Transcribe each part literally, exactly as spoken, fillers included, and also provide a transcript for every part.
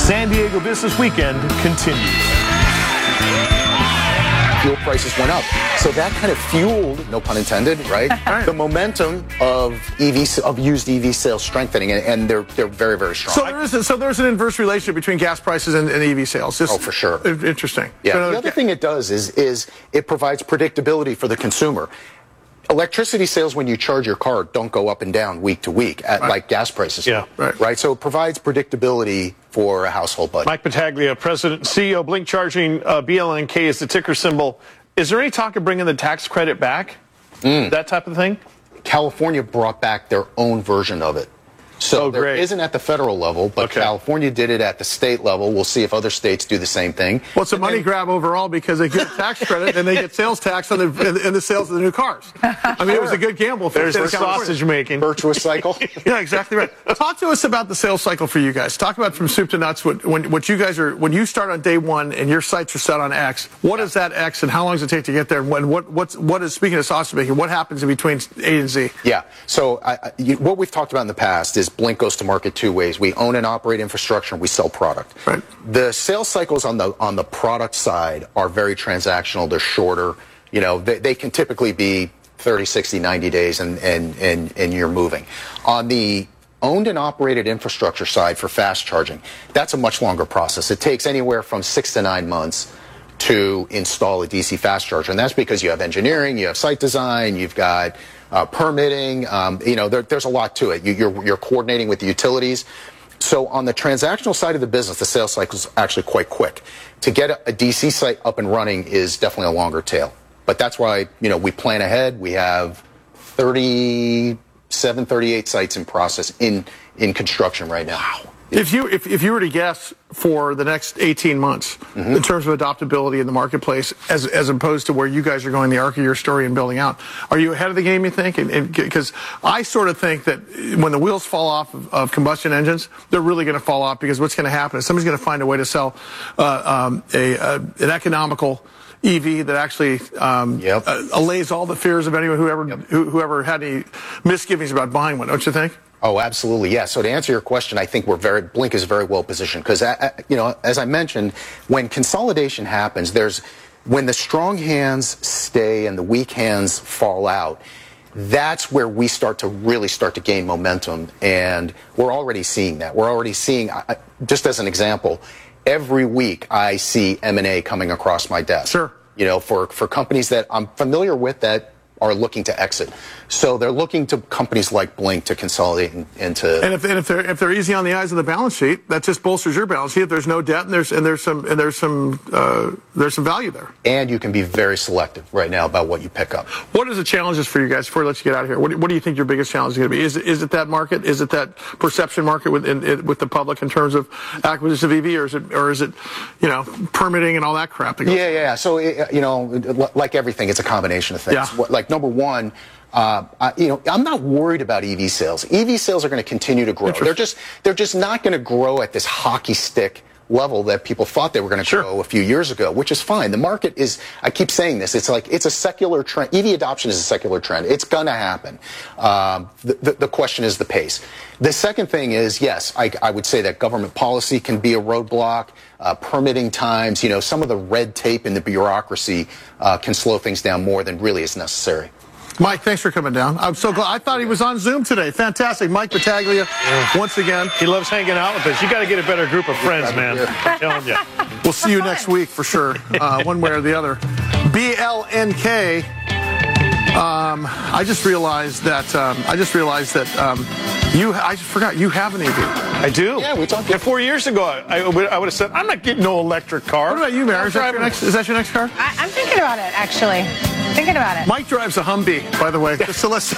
San Diego Business Weekend continues. Fuel prices went up. So that kind of fueled, no pun intended, right? right. The momentum of E V of used E V sales strengthening, and, and they're they're very very strong. So there is a, so there's an inverse relationship between gas prices and, and E V sales. Just oh, for sure. Interesting. Yeah. So, the other thing it does is is it provides predictability for the consumer. Electricity sales when you charge your car don't go up and down week to week at, right. like gas prices. Yeah, right. Right. So it provides predictability for a household budget. Mike Battaglia, President and C E O, Blink Charging, uh, B L N K is the ticker symbol. Is there any talk of bringing the tax credit back? Mm. That type of thing? California brought back their own version of it. So oh, there great. isn't at the federal level, but okay. California did it at the state level. We'll see if other states do the same thing. Well, it's a and money then, grab overall because they get a tax credit and they get sales tax on the in the sales of the new cars. I mean, sure. It was a good gamble. For There's the the sausage making. Virtuous cycle. Yeah, exactly right. Talk to us about the sales cycle for you guys. Talk about from soup to nuts what when what you guys are when you start on day one and your sights are set on X. What is that X and how long does it take to get there? And when what what's what is speaking of sausage making? What happens in between A and Z? Yeah. So I, you, what we've talked about in the past is Blink goes to market two ways. We own and operate infrastructure and we sell product. Right. The sales cycles on the on the product side are very transactional. They're shorter. You know, they, they can typically be thirty, sixty, ninety days and, and, and, and you're moving. On the owned and operated infrastructure side for fast charging, that's a much longer process. It takes anywhere from six to nine months to install a D C fast charger. And that's because you have engineering, you have site design, you've got Uh, permitting, um, you know, there, there's a lot to it. You, you're, you're coordinating with the utilities. So on the transactional side of the business, the sales cycle is actually quite quick. To get a, a D C site up and running is definitely a longer tail. But that's why, you know, we plan ahead. We have thirty-seven, thirty-eight sites in process in, in construction right now. Wow. If you if, if you were to guess for the next eighteen months mm-hmm. in terms of adoptability in the marketplace, as as opposed to where you guys are going, the arc of your story and building out, are you ahead of the game? You think? Because I sort of think that when the wheels fall off of, of combustion engines, they're really going to fall off because what's going to happen is somebody's going to find a way to sell uh, um, a, a an economical E V that actually um, yep. uh, allays all the fears of anyone who ever yep. who, whoever had any misgivings about buying one. Don't you think? Oh, absolutely, yeah. So to answer your question, I think we're very Blink is very well positioned because, uh, you know, as I mentioned, when consolidation happens, there's when the strong hands stay and the weak hands fall out. That's where we start to really start to gain momentum, and we're already seeing that. We're already seeing, uh, just as an example, every week I see M and A coming across my desk. Sure. You know, for for companies that I'm familiar with that are looking to exit. So they're looking to companies like Blink to consolidate into. And if, and if they're if they're easy on the eyes of the balance sheet, that just bolsters your balance sheet. If there's no debt and there's and there's some and there's some uh, there's some value there. And you can be very selective right now about what you pick up. What are the challenges for you guys before I let you get out of here? What do, what do you think your biggest challenge is going to be? Is it, is it that market? Is it that perception market with in, in, with the public in terms of acquisition of E V, or is it or is it you know permitting and all that crap? That goes yeah, yeah. So it, you know, like everything, it's a combination of things. Yeah. Like number one. Uh, uh, you know, I'm not worried about E V sales. E V sales are going to continue to grow. They're just they're just not going to grow at this hockey stick level that people thought they were going to sure. grow a few years ago, which is fine. The market is, I keep saying this, it's like it's a secular trend. E V adoption is a secular trend. It's going to happen. Um, the, the, the question is the pace. The second thing is, yes, I, I would say that government policy can be a roadblock. Uh, permitting times, you know, some of the red tape in the bureaucracy uh, can slow things down more than really is necessary. Mike, thanks for coming down. I'm so glad. I thought he was on Zoom today. Fantastic. Mike Battaglia, yeah. once again. He loves hanging out with us. You got to get a better group of friends, man. I'm telling you. We'll see you next week for sure, uh, one way or the other. B L N K. Um, I just realized that. Um, I just realized that um, you. I just forgot you have an E V. I do. Yeah, we talked. Yeah, four years ago, I, I would have said, "I'm not getting no electric car." What about you, Mary? Is that your next? Is that your next car? I, I'm thinking about it, actually. Thinking about it. Mike drives a Humvee, by the way. Just to listen.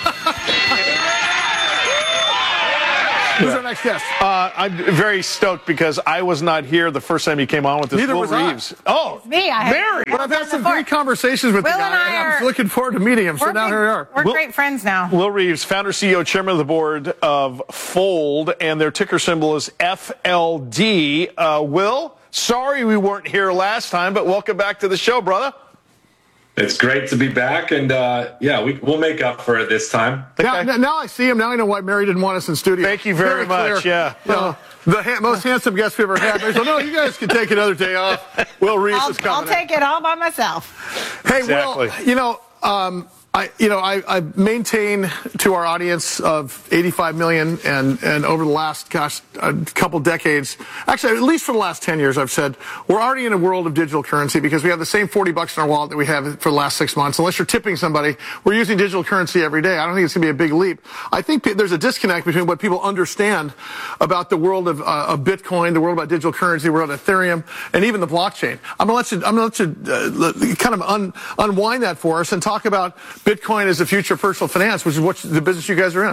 Who's our next guest? Uh, I'm very stoked because I was not here the first time he came on with this. Neither Will was Reeves. I. Oh, it's me. I Mary. But I've had some great conversations with Will the guy, and I and are, I'm looking forward to meeting him. So now big, here we are. We're Will, great friends now. Will Reeves, founder, C E O, chairman of the board of Fold, and their ticker symbol is F L D. Uh, Will, sorry we weren't here last time, but welcome back to the show, brother. It's great to be back, and uh, yeah, we, we'll make up for it this time. Now, now, now I see him. Now I know why Mary didn't want us in studio. Thank you very, very much. Clear. Yeah. You know, the ha- most handsome guest we ever had. Mary said, no, you guys can take another day off. Will Reese I'll, is coming. I'll take it all by myself. Hey, exactly. Will, you know, um, I, you know, I, I maintain to our audience of eighty-five million, and, and over the last, gosh, a couple decades, actually, at least for the last ten years, I've said we're already in a world of digital currency because we have the same forty bucks in our wallet that we have for the last six months. Unless you're tipping somebody, we're using digital currency every day. I don't think it's going to be a big leap. I think there's a disconnect between what people understand about the world of, uh, of Bitcoin, the world about digital currency, the world of Ethereum, and even the blockchain. I'm going to let you, I'm going to let you uh, kind of un, unwind that for us and talk about Bitcoin as the future of personal finance, which is what the business you guys are in.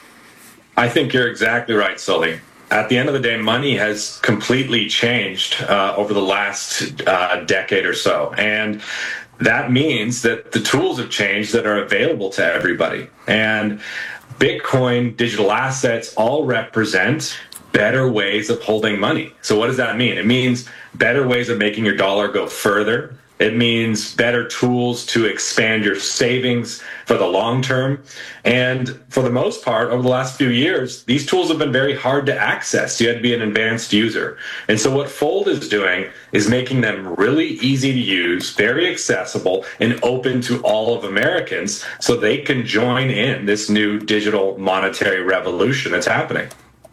I think you're exactly right, Sully. At the end of the day, money has completely changed uh, over the last uh, decade or so. And that means that the tools have changed that are available to everybody. And Bitcoin, digital assets all represent better ways of holding money. So what does that mean? It means better ways of making your dollar go further. It means better tools to expand your savings for the long term. And for the most part, over the last few years, these tools have been very hard to access. You had to be an advanced user. And so what Fold is doing is making them really easy to use, very accessible, and open to all of Americans so they can join in this new digital monetary revolution that's happening.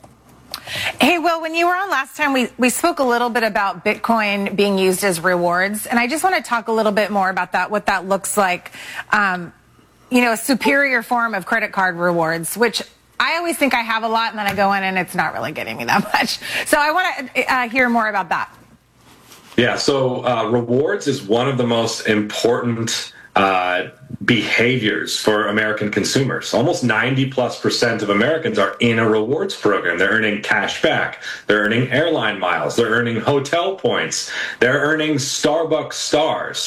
Hey, Will, when you were on last time, we, we spoke a little bit about Bitcoin being used as rewards. And I just want to talk a little bit more about that, what that looks like. Um, you know, a superior form of credit card rewards, which I always think I have a lot, and then I go in and it's not really getting me that much. So I want to uh, hear more about that. Yeah, so uh, rewards is one of the most important uh, behaviors for American consumers. Almost ninety plus percent of Americans are in a rewards program. They're earning cash back. They're earning airline miles. They're earning hotel points. They're earning Starbucks stars.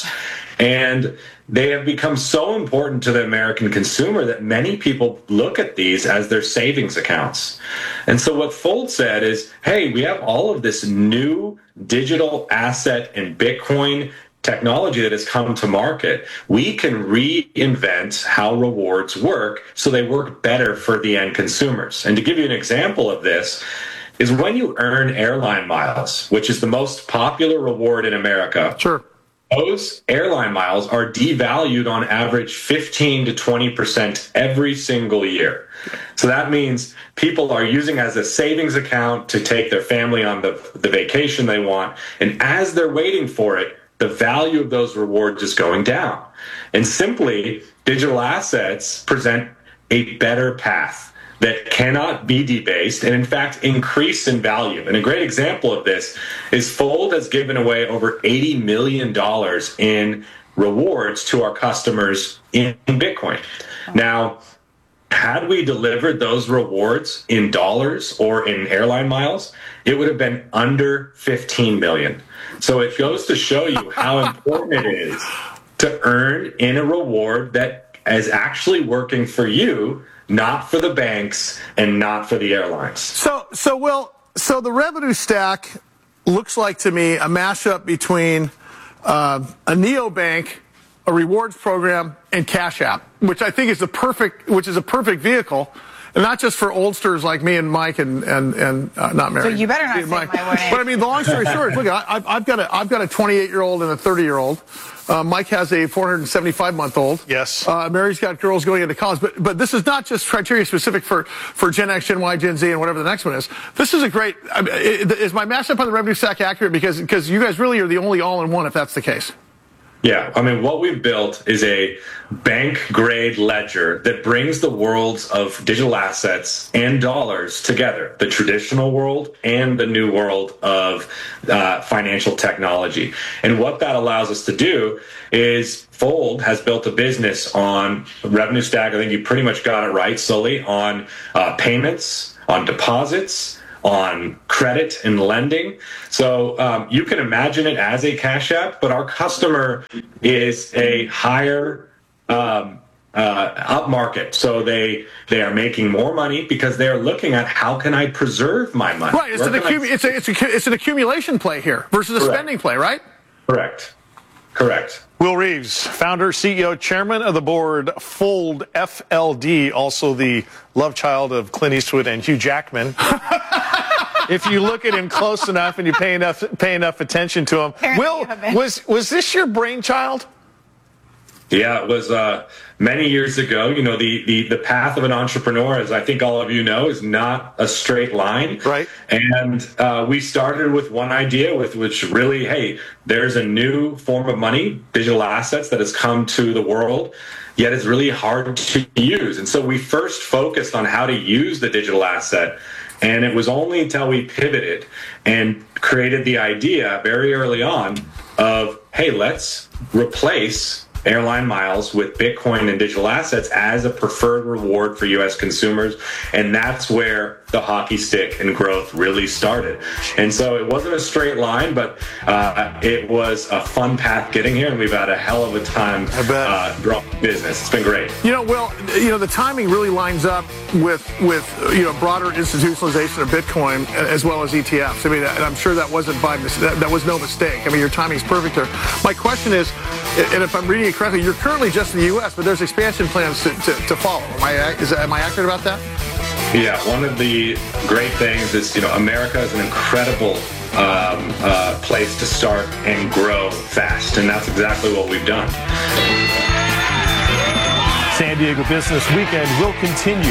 And they have become so important to the American consumer that many people look at these as their savings accounts. And so what Fold said is, hey, we have all of this new digital asset and Bitcoin technology that has come to market. We can reinvent how rewards work so they work better for the end consumers. And to give you an example of this is when you earn airline miles, which is the most popular reward in America. Sure. Those airline miles are devalued on average fifteen to twenty percent every single year. So that means people are using as a savings account to take their family on the, the vacation they want. And as they're waiting for it, the value of those rewards is going down. And simply, digital assets present a better path that cannot be debased and, in fact, increase in value. And a great example of this is Fold has given away over eighty million dollars in rewards to our customers in Bitcoin. Now, had we delivered those rewards in dollars or in airline miles, it would have been under fifteen million dollars. So it goes to show you how important it is to earn in a reward that is actually working for you, not for the banks and not for the airlines. So, so Will, so the revenue stack looks like to me a mashup between uh, a neobank, a rewards program, and Cash App, which I think is the perfect, which is a perfect vehicle. And not just for oldsters like me and Mike and and and uh, not Mary. So you better not say Mike. my word. But I mean, the long story short is, look, I, I've, I've got a I've got a twenty-eight year old and a thirty year old. Uh, Mike has a four hundred seventy-five month old. Yes. Uh, Mary's got girls going into college. But but this is not just criteria specific for for Gen X, Gen Y, Gen Z, and whatever the next one is. This is a great. I mean, is my mashup on the revenue stack accurate? Because because you guys really are the only all in one if that's the case. Yeah, I mean, what we've built is a bank-grade ledger that brings the worlds of digital assets and dollars together, the traditional world and the new world of uh, financial technology. And what that allows us to do is Fold has built a business on revenue stack. I think you pretty much got it right, Sully, on uh, payments, on deposits, on credit and lending. So um, you can imagine it as a Cash App, but our customer is a higher um, uh, upmarket. So they they are making more money because they are looking at how can I preserve my money. Right, it's, an, accu- I- it's, a, it's, a, it's an accumulation play here versus a Correct. spending play, right? Correct. Correct. Will Reeves, founder, C E O, chairman of the board, Fold F L D, also the love child of Clint Eastwood and Hugh Jackman. If you look at him close enough and you pay enough pay enough attention to him. Apparently Will, you haven't. was was this your brainchild? Yeah, it was uh, many years ago. You know, the, the, the path of an entrepreneur, as I think all of you know, is not a straight line. Right. And uh, we started with one idea, with which really, hey, there's a new form of money, digital assets, that has come to the world, yet it's really hard to use. And so we first focused on how to use the digital asset. And it was only until we pivoted and created the idea very early on of, hey, let's replace airline miles with Bitcoin and digital assets as a preferred reward for U S consumers. And that's where the hockey stick and growth really started. And so it wasn't a straight line, but uh, it was a fun path getting here, and we've had a hell of a time uh, growing business. It's been great. You know, Will, you know, the timing really lines up with, with you know, broader institutionalization of Bitcoin as well as E T Fs. I mean, and I'm sure that wasn't by mis- that, that was no mistake. I mean, your timing's perfect there. My question is, and if I'm reading it correctly, you're currently just in the U S, but there's expansion plans to, to, to follow. Am I, is, am I accurate about that? Yeah, one of the great things is, you know, America is an incredible um, uh, place to start and grow fast, and that's exactly what we've done. San Diego Business Weekend will continue.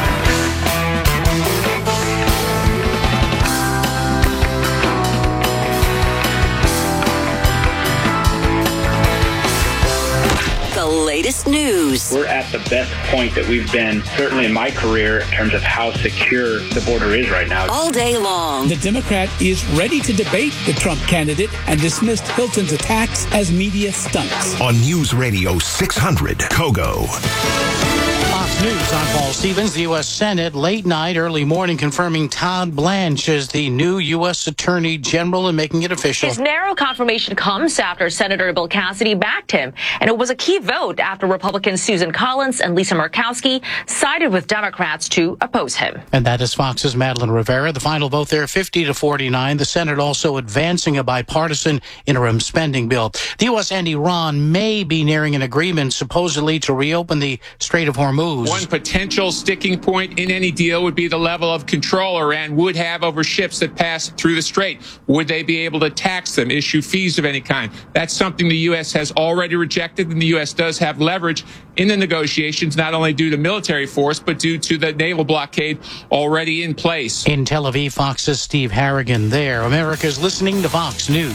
The latest news. We're at the best point that we've been, certainly in my career, in terms of how secure the border is right now. All day long. The Democrat is ready to debate the Trump candidate and dismissed Hilton's attacks as media stunts. On News Radio six hundred, Kogo. Fox News, I'm Paul Stevens. The U S Senate late night, early morning confirming Todd Blanche as the new U S Attorney General and making it official. His narrow confirmation comes after Senator Bill Cassidy backed him, and it was a key vote after Republicans Susan Collins and Lisa Murkowski sided with Democrats to oppose him. And that is Fox's Madeline Rivera. The final vote there, fifty to forty-nine. The Senate also advancing a bipartisan interim spending bill. The U S and Iran may be nearing an agreement, supposedly, to reopen the Strait of Hormuz. One potential sticking point in any deal would be the level of control Iran would have over ships that pass through the strait. Would they be able to tax them, issue fees of any kind? That's something the U S has already rejected, and the U S does have leverage in the negotiations, not only due to military force, but due to the naval blockade already in place. In Tel Aviv, Fox's Steve Harrigan there. America's listening to Fox News.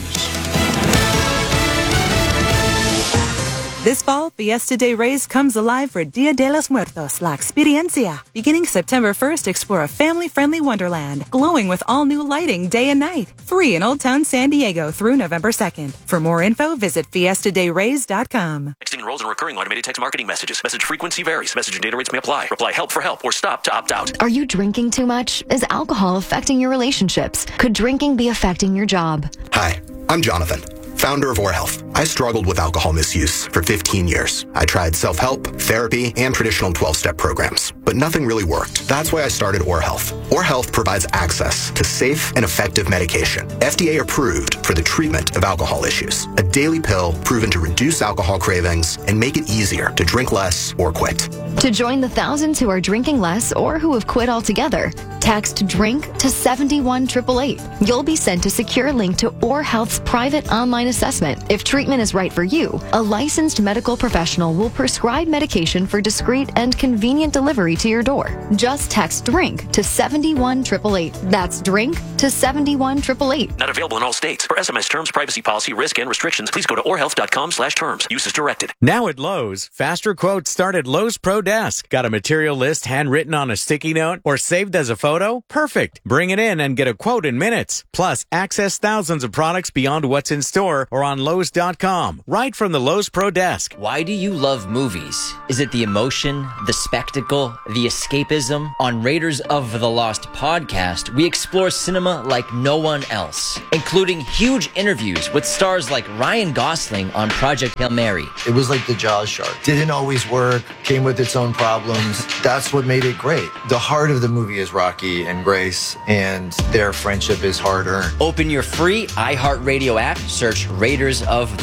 This fall, Fiesta de Reyes comes alive for Dia de los Muertos, La Experiencia. Beginning September first, explore a family-friendly wonderland, glowing with all-new lighting day and night. Free in Old Town San Diego through November second. For more info, visit fiesta de reyes dot com. Texting enrolls in recurring automated text marketing messages. Message frequency varies. Message and data rates may apply. Reply help for help or stop to opt out. Are you drinking too much? Is alcohol affecting your relationships? Could drinking be affecting your job? Hi, I'm Jonathan, founder of Or Health. I struggled with alcohol misuse for fifteen years. I tried self-help, therapy, and traditional twelve-step programs, but nothing really worked. That's why I started Or Health. Or Health provides access to safe and effective medication, F D A approved for the treatment of alcohol issues. A daily pill proven to reduce alcohol cravings and make it easier to drink less or quit. To join the thousands who are drinking less or who have quit altogether, text DRINK to seven one eight eight eight. You'll be sent a secure link to Or Health's private online assessment. If treatment is right for you, a licensed medical professional will prescribe medication for discreet and convenient delivery to your door. Just text DRINK to seven one eight eight eight. That's DRINK to seven one eight eight eight. Not available in all states. For S M S terms, privacy policy, risk, and restrictions, please go to or health dot com slash terms. Use as directed. Now at Lowe's, faster quotes start at Lowe's Pro Desk. Got a material list handwritten on a sticky note or saved as a photo? Perfect. Bring it in and get a quote in minutes. Plus, access thousands of products beyond what's in store or on Lowe's dot com, right from the Lowe's Pro Desk. Why do you love movies? Is it the emotion, the spectacle, the escapism? On Raiders of the Lost podcast, we explore cinema like no one else, including huge interviews with stars like Ryan Gosling on Project Hail Mary. It was like the Jaws shark. Didn't always work, came with its own problems. That's what made it great. The heart of the movie is Rocky and Grace, and their friendship is hard-earned. Open your free iHeartRadio app, search Raiders of the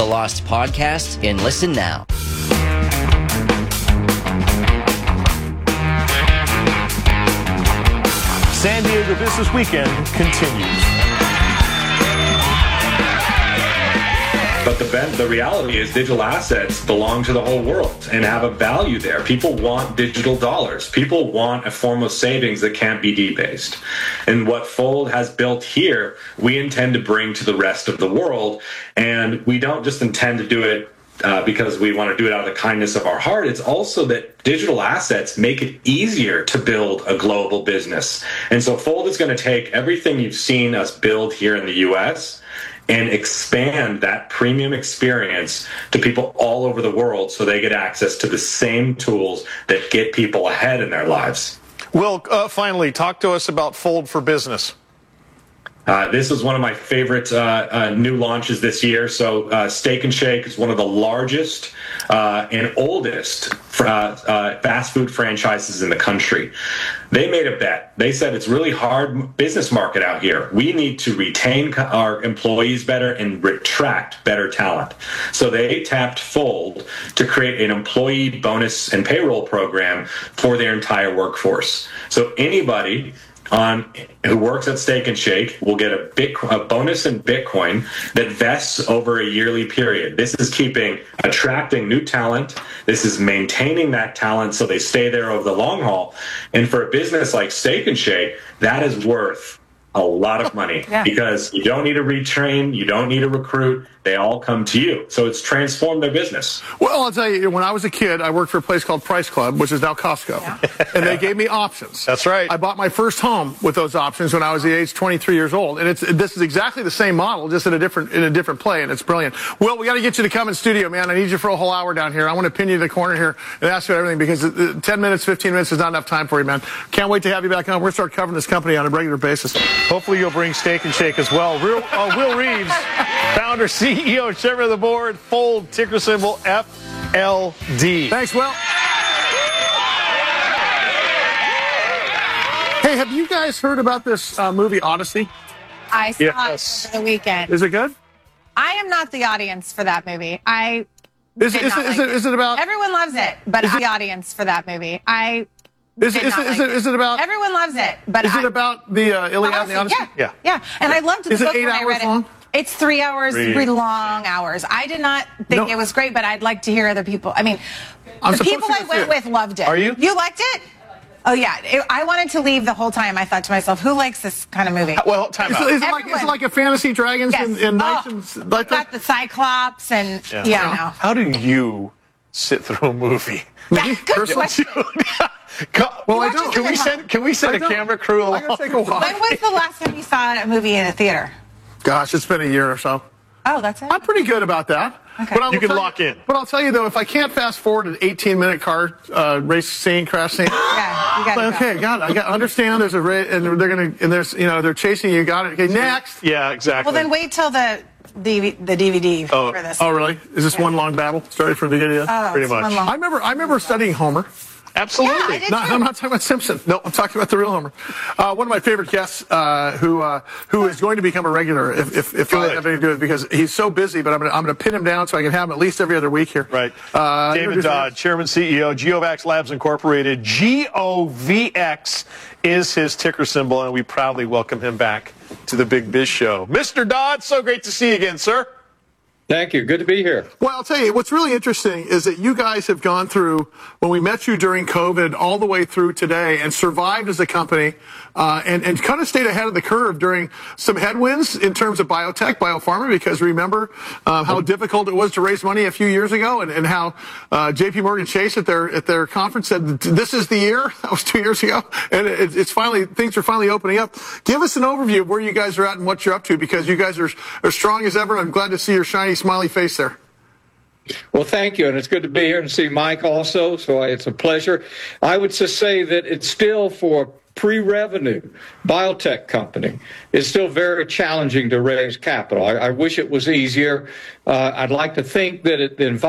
the Lost podcast and listen now. San Diego Business Weekend continues. But the ben- the reality is digital assets belong to the whole world and have a value there. People want digital dollars. People want a form of savings that can't be debased. And what Fold has built here, we intend to bring to the rest of the world. And we don't just intend to do it Uh, because we want to do it out of the kindness of our heart. It's also that digital assets make it easier to build a global business. And so Fold is going to take everything you've seen us build here in the U S and expand that premium experience to people all over the world so they get access to the same tools that get people ahead in their lives. Will, uh, finally, talk to us about Fold for Business. Uh, this was one of my favorite uh, uh, new launches this year. So uh, Steak and Shake is one of the largest uh, and oldest uh, uh, fast food franchises in the country. They made a bet. They said it's really hard business market out here. We need to retain our employees better and attract better talent. So they tapped Fold to create an employee bonus and payroll program for their entire workforce. So anybody on who works at Steak and Shake will get a, bit, a bonus in Bitcoin that vests over a yearly period. This is keeping attracting new talent. This is maintaining that talent so they stay there over the long haul. And for a business like Steak and Shake, that is worth a lot of money yeah. because you don't need to retrain, you don't need to recruit. They all come to you. So it's transformed their business. Well, I'll tell you, when I was a kid, I worked for a place called Price Club, which is now Costco. Yeah. And they gave me options. That's right. I bought my first home with those options when I was the age twenty-three years old. And it's this is exactly the same model, just in a different in a different play, and it's brilliant. Will, we got to get you to come in studio, man. I need you for a whole hour down here. I want to pin you to the corner here and ask you everything because ten minutes, fifteen minutes is not enough time for you, man. Can't wait to have you back on. We're going to start covering this company on a regular basis. Hopefully you'll bring Steak and Shake as well. Real, uh, Will Reeves, founder, C E O, chairman of the board, Fold, ticker symbol F L D. Thanks, Will. Hey, have you guys heard about this uh, movie Odyssey? I saw yes. it over the weekend. Is it good? I am not the audience for that movie. I is, did is, not it, like is, it, is it about? Everyone loves it, but I'm the audience for that movie. I is, did is, not it, like is, it, is it about? Everyone loves it, but is I, it about the uh, Iliad and the Odyssey? Yeah, yeah, yeah. And I loved the is book it eight when I hours read long? it. It's three hours, three, three long hours. I did not think no. it was great, but I'd like to hear other people. I mean, I'm the people to I went it. with loved it. Are you? You liked it? Oh, yeah. It, I wanted to leave the whole time. I thought to myself, who likes this kind of movie? Well, time is, out. Is it, like, is it like a fantasy dragons Yes. and, and knights oh, and like that? got the Cyclops and, yeah, yeah no. How do you sit through a movie? Yeah, good question. Well, I don't. Can we send, can we send a camera crew along? I gotta take a walk. When was the last time you saw a movie in a theater? Gosh, it's been a year or so. Oh, that's it? I'm pretty good about that. Okay. But I will You can tell lock in. But I'll tell you, though, if I can't fast forward an eighteen-minute car uh, race scene, crash scene. Yeah, you got Well, okay, got it. I got understand. There's a ra- and they're gonna and there's you know they're chasing you. Got it. Okay, next. Yeah, exactly. Well, then wait till the D V- the D V D Oh. for this. Oh, really? Is this Yeah. one long battle? Started from the beginning. Oh, pretty it's much. one long- I remember. I remember studying Homer. Absolutely. Yeah, I did Not, too. I'm not talking about Simpson. No, I'm talking about the real Homer. Uh, one of my favorite guests, uh, who uh, who is going to become a regular if if, if I have anything to do with it because he's so busy. But I'm going to I'm going to pin him down so I can have him at least every other week here. Right. Uh, David Dodd, Chairman, C E O, GeoVax Labs Incorporated. G O V X is his ticker symbol, and we proudly welcome him back to the Big Biz Show. Mister Dodd, so great to see you again, sir. Thank you. Good to be here. Well, I'll tell you, what's really interesting is that you guys have gone through, when we met you during COVID, all the way through today and survived as a company uh, and, and kind of stayed ahead of the curve during some headwinds in terms of biotech, biopharma, because remember uh, how difficult it was to raise money a few years ago and, and how uh, J P Morgan Chase at their at their conference said, this is the year. That was two years ago. And it, it's finally, things are finally opening up. Give us an overview of where you guys are at and what you're up to, because you guys are as strong as ever. I'm glad to see your shiny, smiley face there. Well, thank you, and it's good to be here and see Mike also, so it's a pleasure. I would just say that it's still, for pre-revenue biotech company, it's still very challenging to raise capital. I, I wish it was easier. Uh, I'd like to think that it, the environment